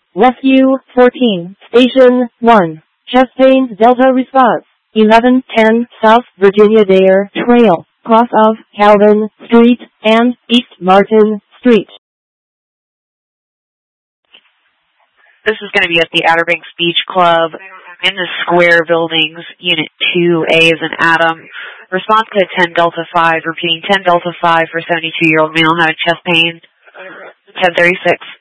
Rescue 14, Station 1, chest pain, Delta response, 1110 South Virginia Dare Trail, cross of Calvin Street and East Martin Street. This is going to be at the Outer Banks Beach Club in the Square Buildings, Unit 2A is an Adam. Response to 10 Delta 5, repeating 10 Delta 5 for 72-year-old male, had a chest pain, 1036.